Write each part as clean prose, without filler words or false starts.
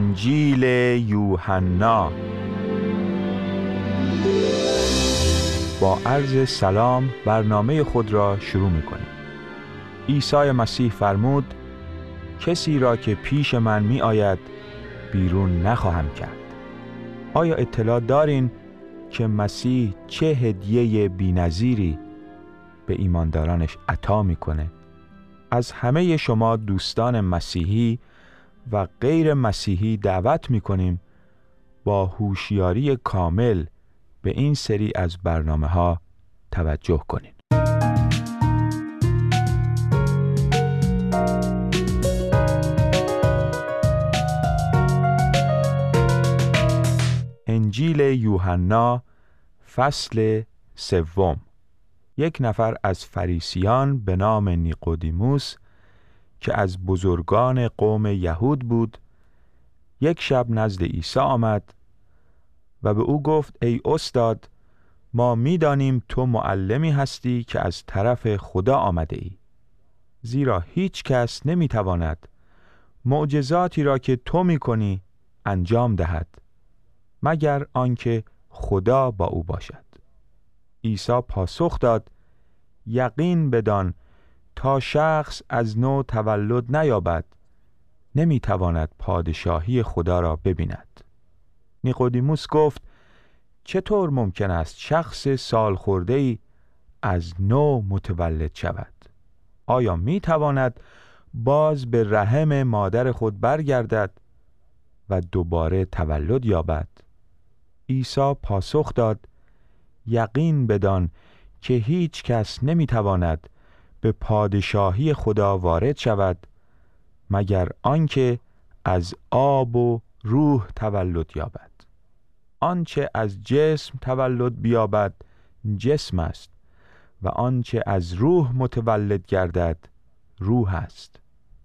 انجیل یوحنا. با عرض سلام برنامه خود را شروع می‌کنیم. عیسی مسیح فرمود کسی را که پیش من می آید بیرون نخواهم کرد. آیا اطلاع دارین که مسیح چه هدیه بی‌نظیری به ایماندارانش عطا میکنه؟ از همه شما دوستان مسیحی و غیر مسیحی دعوت میکنیم با هوشیاری کامل به این سری از برنامه‌ها توجه کنید. انجیل یوحنا فصل 3. یک نفر از فریسیان به نام نیقودیموس که از بزرگان قوم یهود بود یک شب نزد عیسی آمد و به او گفت ای استاد، ما می‌دانیم تو معلمی هستی که از طرف خدا آمده ای، زیرا هیچ کس نمی‌تواند معجزاتی را که تو می‌کنی انجام دهد مگر آنکه خدا با او باشد. عیسی پاسخ داد یقین بدان تا شخص از نو تولد نیابد نمیتواند پادشاهی خدا را ببیند. نیقودیموس گفت چطور ممکن است شخص سال خورده‌ای از نو متولد شود؟ آیا میتواند باز به رحم مادر خود برگردد و دوباره تولد یابد؟ عیسی پاسخ داد یقین بدان که هیچ کس نمیتواند به پادشاهی خدا وارد شود مگر آنکه از آب و روح تولد یابد. آنچه از جسم تولد بیابد جسم است و آنچه از روح متولد گردد روح است.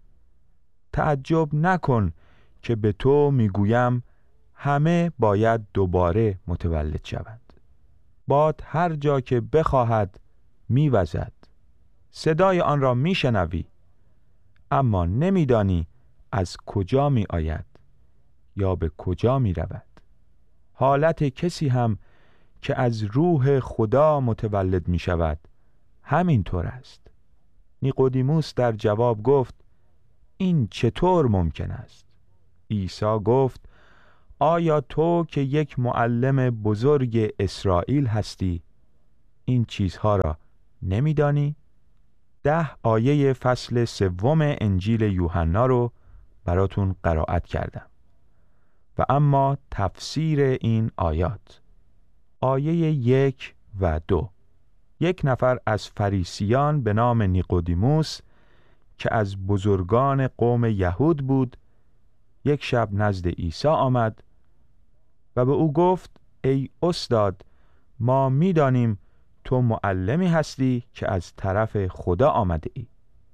تعجب نکن که به تو میگویم همه باید دوباره متولد شوند. باد هر جا که بخواهد میوزد، صدای آن را میشنوی اما نمیدانی از کجا می آید یا به کجا می رود. حالت کسی هم که از روح خدا متولد می شود همین طور است. نیقودیموس در جواب گفت این چطور ممکن است؟ عیسی گفت آیا تو که یک معلم بزرگ اسرائیل هستی این چیزها را نمیدانی؟ 10 آیه فصل 3 انجیل یوحنا رو براتون قرائت کردم و اما تفسیر این آیات. آیه 1 و 2. یک نفر از فریسیان به نام نیقودیموس که از بزرگان قوم یهود بود یک شب نزد عیسی آمد و به او گفت ای استاد، ما می‌دانیم تو معلمی هستی که از طرف خدا آمده ای،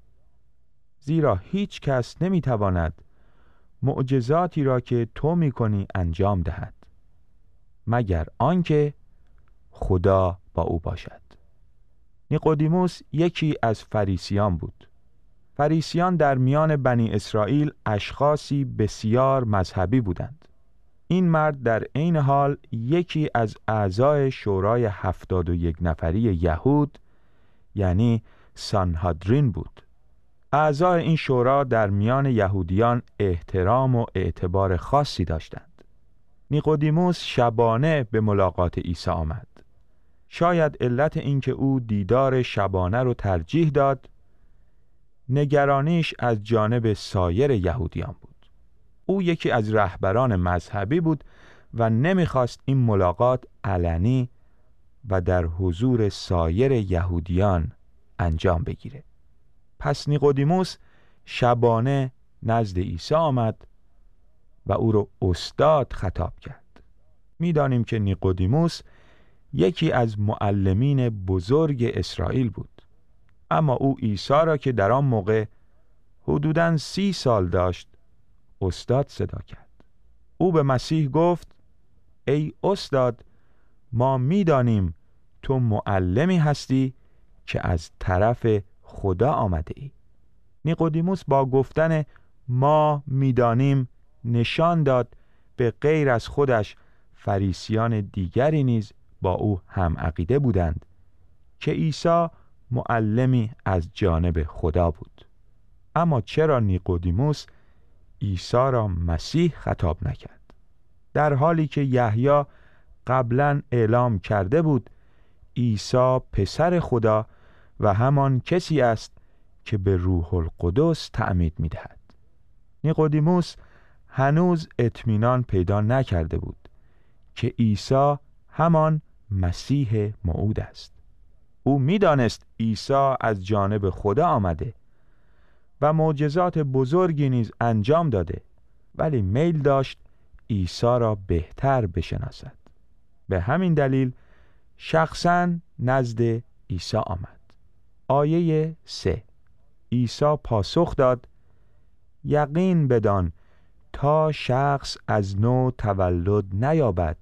زیرا هیچ کس نمی‌تواند معجزاتی را که تو می‌کنی انجام دهد مگر آنکه خدا با او باشد. نیقودیموس یکی از فریسیان بود. فریسیان در میان بنی اسرائیل اشخاصی بسیار مذهبی بودند. این مرد در عین حال یکی از اعضای شورای 71 نفری یهود یعنی سانهدرین بود. اعضای این شورا در میان یهودیان احترام و اعتبار خاصی داشتند. نیقودیموس شبانه به ملاقات عیسی آمد. شاید علت اینکه او دیدار شبانه رو ترجیح داد نگرانیش از جانب سایر یهودیان بود. او یکی از رهبران مذهبی بود و نمیخواست این ملاقات علنی و در حضور سایر یهودیان انجام بگیره. پس نیقودیموس شبانه نزد عیسی آمد و او رو استاد خطاب کرد. میدانیم که نیقودیموس یکی از معلمین بزرگ اسرائیل بود، اما او عیسی را که در آن موقع حدوداً 30 سال داشت استاد صدا کرد. او به مسیح گفت ای استاد، ما می‌دانیم تو معلمی هستی که از طرف خدا آمده ای. نیقودیموس با گفتن ما می‌دانیم نشان داد به غیر از خودش فریسیان دیگری نیز با او هم عقیده بودند که عیسی معلمی از جانب خدا بود. اما چرا نیقودیموس عیسی را مسیح خطاب نکرد، در حالی که یحیی قبلا اعلام کرده بود عیسی پسر خدا و همان کسی است که به روح القدس تعمید می‌دهد؟ نیقودیموس هنوز اطمینان پیدا نکرده بود که عیسی همان مسیح موعود است. او می‌دانست عیسی از جانب خدا آمده و معجزات بزرگی نیز انجام داده، ولی میل داشت عیسی را بهتر بشناسد. به همین دلیل شخصاً نزد عیسی آمد. آیه 3: عیسی پاسخ داد: یقین بدان تا شخص از نو تولد نیابد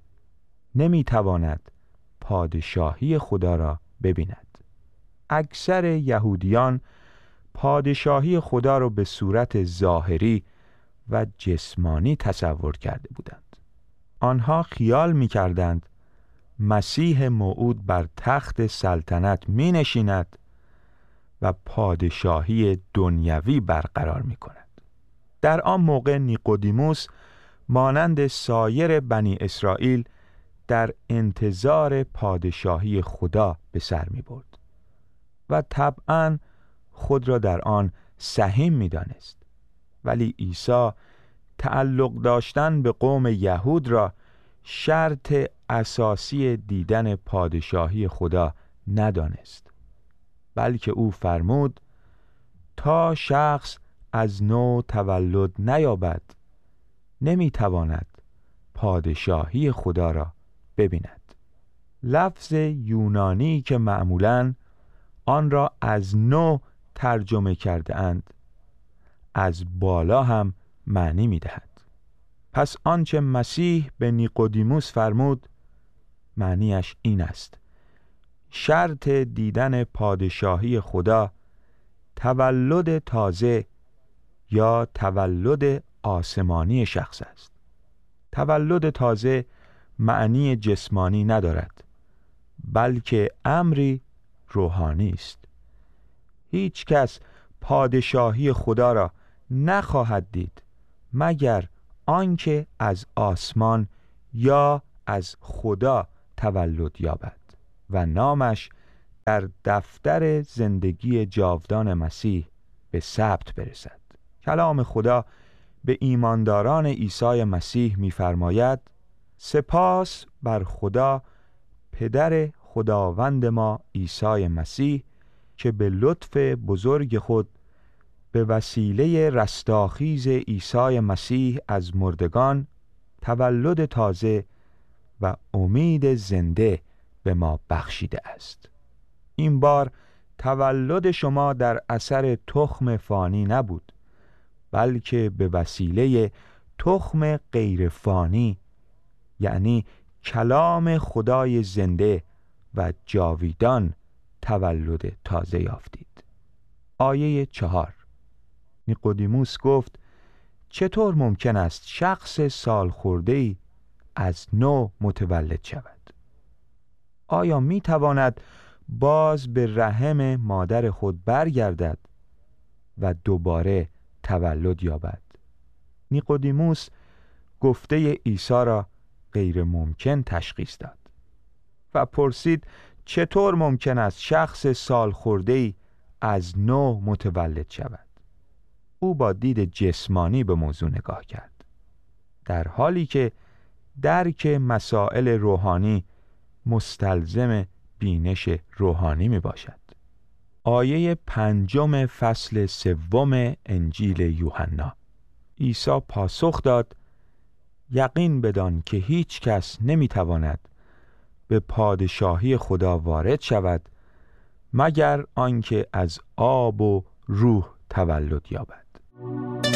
نمیتواند پادشاهی خدا را ببیند. اکثر یهودیان پادشاهی خدا را به صورت ظاهری و جسمانی تصور کرده بودند. آنها خیال می‌کردند مسیح موعود بر تخت سلطنت می‌نشیند و پادشاهی دنیوی برقرار می‌کند. در آن موقع نیقودیموس مانند سایر بنی اسرائیل در انتظار پادشاهی خدا به سر می‌برد و طبعاً خود را در آن سهیم می‌دانست. ولی عیسی تعلق داشتن به قوم یهود را شرط اساسی دیدن پادشاهی خدا ندانست، بلکه او فرمود تا شخص از نو تولد نیابد نمیتواند پادشاهی خدا را ببیند. لفظ یونانی که معمولاً آن را از نو ترجمه کرده اند از بالا هم معنی میدهد. پس آنچه مسیح به نیقودیموس فرمود معنیش این است: شرط دیدن پادشاهی خدا تولد تازه یا تولد آسمانی شخص است. تولد تازه معنی جسمانی ندارد، بلکه امری روحانی است. هیچ کس پادشاهی خدا را نخواهد دید مگر آنکه از آسمان یا از خدا تولد یابد و نامش در دفتر زندگی جاودان مسیح به ثبت برسد. کلام خدا به ایمانداران عیسی مسیح می‌فرماید: سپاس بر خدا پدر خداوند ما عیسی مسیح که به لطف بزرگ خود به وسیله رستاخیز عیسی مسیح از مردگان تولد تازه و امید زنده به ما بخشیده است. این بار تولد شما در اثر تخم فانی نبود، بلکه به وسیله تخم غیر فانی، یعنی کلام خدای زنده و جاویدان تولد تازه یافتید. آیه 4: نیقودیموس گفت: چطور ممکن است شخص سالخورده‌ای از نو متولد شود؟ آیا می تواند باز به رحم مادر خود برگردد و دوباره تولد یابد؟ نیقودیموس گفته عیسی را غیر ممکن تشخیص داد و پرسید چطور ممکن است شخص سالخورده‌ای از نو متولد شود؟ او با دید جسمانی به موضوع نگاه کرد، در حالی که درک مسائل روحانی مستلزم بینش روحانی می باشد. آیه 5 فصل 3 انجیل یوحنا: عیسی پاسخ داد: یقین بدان که هیچ کس نمی تواند به پادشاهی خدا وارد شود مگر آنکه از آب و روح تولد یابد.